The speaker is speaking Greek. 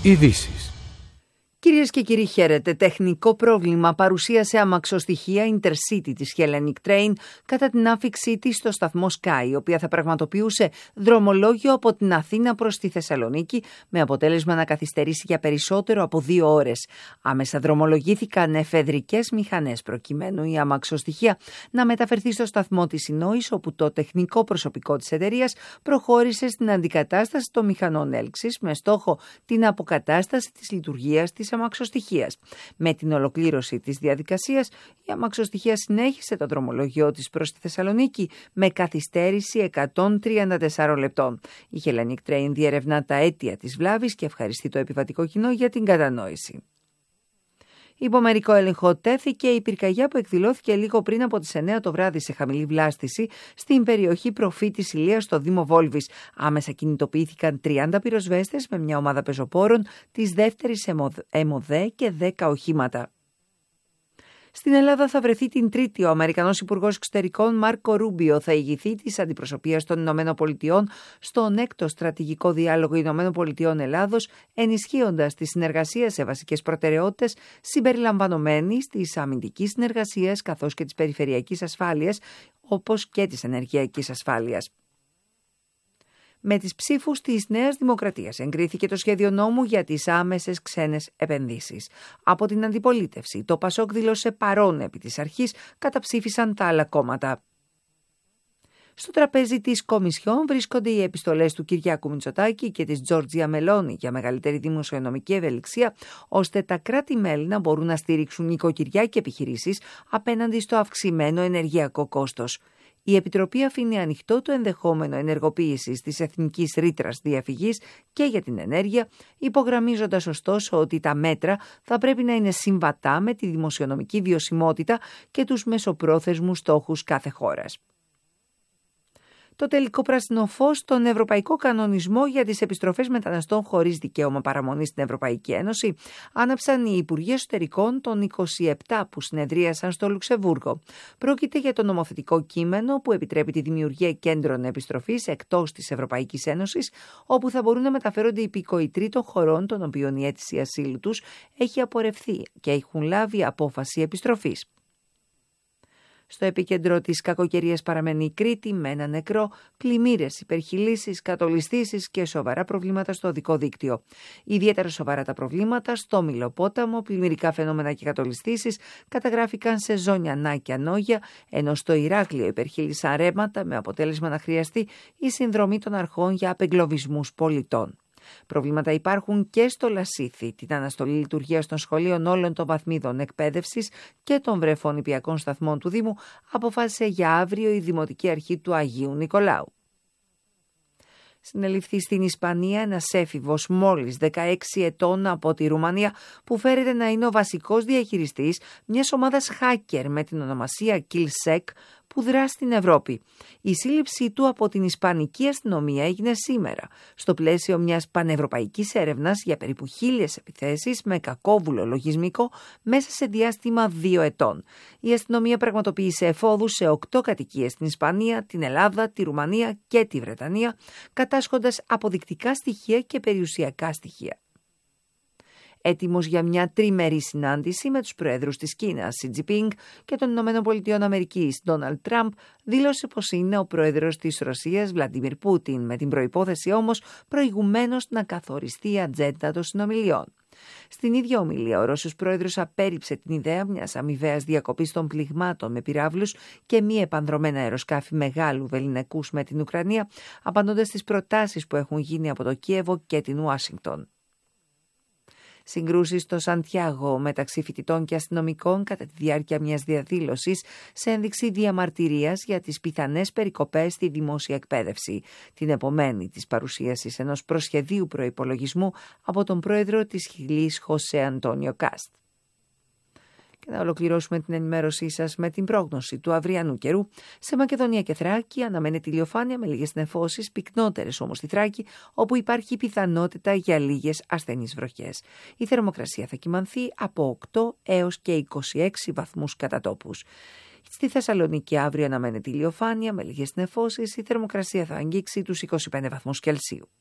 Ειδήσεις. Κυρίες και κύριοι, χαίρετε. Τεχνικό πρόβλημα παρουσίασε αμαξοστοιχεία Intercity της Hellenic Train κατά την άφιξή της στο σταθμό Sky, η οποία θα πραγματοποιούσε δρομολόγιο από την Αθήνα προς τη Θεσσαλονίκη, με αποτέλεσμα να καθυστερήσει για περισσότερο από 2 ώρες. Άμεσα δρομολογήθηκαν εφεδρικές μηχανές προκειμένου η αμαξοστοιχεία να μεταφερθεί στο σταθμό της Ινόης, όπου το τεχνικό προσωπικό της εταιρείας προχώρησε στην αντικατάσταση των μηχανών έλξης με στόχο την αποκατάσταση της λειτουργίας της αμαξοστοιχείας. Με την ολοκλήρωση της διαδικασίας, η αμαξοστοιχεία συνέχισε το δρομολόγιο της προς τη Θεσσαλονίκη με καθυστέρηση 134 λεπτών. Η Hellenic Train διερευνά τα αίτια της βλάβης και ευχαριστεί το επιβατικό κοινό για την κατανόηση. Υπό μερικό έλεγχο τέθηκε η πυρκαγιά που εκδηλώθηκε λίγο πριν από τις 9 το βράδυ σε χαμηλή βλάστηση στην περιοχή Προφήτης Ηλίας στο Δήμο Βόλβης. Άμεσα κινητοποιήθηκαν 30 πυροσβέστες με μια ομάδα πεζοπόρων της δεύτερης ΕΜΟΔΕ και 10 οχήματα. Στην Ελλάδα θα βρεθεί την Τρίτη. Ο Αμερικανός Υπουργός Εξωτερικών Μάρκο Ρούμπιο θα ηγηθεί της αντιπροσωπείας των Ηνωμένων Πολιτειών στον 6ο στρατηγικό διάλογο Ηνωμένων Πολιτειών Ελλάδος, ενισχύοντας τη συνεργασία σε βασικές προτεραιότητες συμπεριλαμβανομένης της αμυντικής συνεργασίας καθώς και της περιφερειακής ασφάλειας, όπως και της ενεργειακής ασφάλειας. Με τις ψήφους της Νέας Δημοκρατίας εγκρίθηκε το σχέδιο νόμου για τις άμεσες ξένες επενδύσεις. Από την αντιπολίτευση, το ΠΑΣΟΚ δήλωσε παρόν επί της αρχής, καταψήφισαν τα άλλα κόμματα. Στο τραπέζι της Κομισιόν βρίσκονται οι επιστολές του Κυριάκου Μητσοτάκη και της Τζόρτζια Μελώνη για μεγαλύτερη δημοσιονομική ευελιξία, ώστε τα κράτη-μέλη να μπορούν να στηρίξουν νοικοκυριά και επιχειρήσεις απέναντι στο αυξημένο ενεργειακό κόστος. Η Επιτροπή αφήνει ανοιχτό το ενδεχόμενο ενεργοποίησης της Εθνικής Ρήτρας Διαφυγής και για την ενέργεια, υπογραμμίζοντας ωστόσο ότι τα μέτρα θα πρέπει να είναι συμβατά με τη δημοσιονομική βιωσιμότητα και τους μεσοπρόθεσμους στόχους κάθε χώρας. Το τελικό πράσινο φως στον Ευρωπαϊκό Κανονισμό για τις επιστροφές μεταναστών χωρίς δικαίωμα παραμονής στην Ευρωπαϊκή Ένωση άναψαν οι Υπουργοί Εσωτερικών των 27 που συνεδρίασαν στο Λουξεμβούργο. Πρόκειται για το νομοθετικό κείμενο που επιτρέπει τη δημιουργία κέντρων επιστροφής εκτός της Ευρωπαϊκής Ένωσης, όπου θα μπορούν να μεταφέρονται υπηκοοί τρίτων χωρών των οποίων η αίτηση ασύλου τους έχει απορρευθεί και έχουν λάβει απόφαση επιστροφής. Στο επίκεντρο της κακοκαιρίας παραμένει η Κρήτη με ένα νεκρό, πλημμύρες, υπερχειλήσεις, κατολιστήσεις και σοβαρά προβλήματα στο οδικό δίκτυο. Ιδιαίτερα σοβαρά τα προβλήματα στο Μηλοπόταμο, πλημμυρικά φαινόμενα και κατολιστήσεις καταγράφηκαν σε Ζωνιανά και Ανόγια, ενώ στο Ηράκλειο υπερχείλησαν ρέματα με αποτέλεσμα να χρειαστεί η συνδρομή των αρχών για απεγκλωβισμούς πολιτών. Προβλήματα υπάρχουν και στο Λασίθι. Την αναστολή λειτουργίας των σχολείων όλων των βαθμίδων εκπαίδευσης και των βρεφών νηπιακών σταθμών του Δήμου αποφάσισε για αύριο η Δημοτική Αρχή του Αγίου Νικολάου. Συνελήφθη στην Ισπανία ένας έφηβος μόλις 16 ετών από τη Ρουμανία που φέρεται να είναι ο βασικός διαχειριστής μιας ομάδας hacker με την ονομασία Killsec που δρά στην Ευρώπη. Η σύλληψή του από την Ισπανική αστυνομία έγινε σήμερα, στο πλαίσιο μιας πανευρωπαϊκής έρευνας για περίπου 1.000 επιθέσεις με κακόβουλο λογισμικό μέσα σε διάστημα 2 ετών. Η αστυνομία πραγματοποίησε εφόδους σε 8 κατοικίες στην Ισπανία, την Ελλάδα, τη Ρουμανία και τη Βρετανία, κατάσχοντας αποδεικτικά στοιχεία και περιουσιακά στοιχεία. Έτοιμος για μια τριμερή συνάντηση με τους προέδρους της Κίνας, Σι Τζινπίνγκ, και των Ηνωμένων Πολιτειών Αμερικής, Ντόναλντ Τραμπ, δήλωσε πως είναι ο πρόεδρος της Ρωσίας, Βλαντίμιρ Πούτιν, με την προϋπόθεση όμως προηγουμένως να καθοριστεί η ατζέντα των συνομιλιών. Στην ίδια ομιλία, ο Ρώσος πρόεδρος απέρριψε την ιδέα μιας αμοιβαίας διακοπής των πληγμάτων με πυράβλους και μη επανδρομένα αεροσκάφη μεγάλου βεληνικούς με την Ουκρανία, απαντώντας στις προτάσεις που έχουν γίνει από το Κίεβο και την Ουάσιγκτον. Συγκρούσεις στο Σαντιάγο μεταξύ φοιτητών και αστυνομικών κατά τη διάρκεια μιας διαδήλωσης σε ένδειξη διαμαρτυρίας για τις πιθανές περικοπές στη δημόσια εκπαίδευση, την επομένη της παρουσίασης ενός προσχεδίου προϋπολογισμού από τον πρόεδρο της Χιλής, Χωσέ Αντώνιο Κάστ. Και να ολοκληρώσουμε την ενημέρωσή σας με την πρόγνωση του αυριανού καιρού. Σε Μακεδονία και Θράκη αναμένεται ηλιοφάνεια με λίγες νεφώσεις, πυκνότερες όμως στη Θράκη, όπου υπάρχει πιθανότητα για λίγες ασθενείς βροχές. Η θερμοκρασία θα κυμανθεί από 8 έως και 26 βαθμούς κατά τόπους. Στη Θεσσαλονίκη αύριο αναμένεται ηλιοφάνεια με λίγες νεφώσεις, η θερμοκρασία θα αγγίξει τους 25 βαθμούς Κελσίου.